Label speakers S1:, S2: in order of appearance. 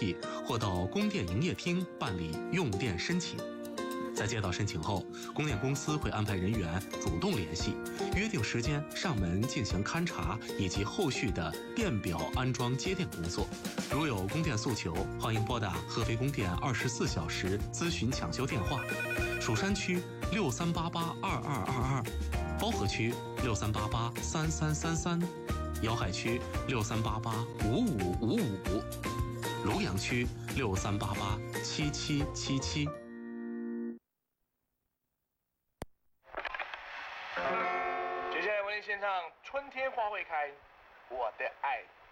S1: 器或到供电营业厅办理用电申请。在接到申请后，供电公司会安排人员主动联系，约定时间上门进行勘查以及后续的电表安装接电工作。如有供电诉求，欢迎拨打合肥供电24小时咨询抢修电话：蜀山区63882222，包河区63883333，瑶海区63885555，庐阳区63887777。
S2: 接下来为您献唱《春天花会开》，我的爱。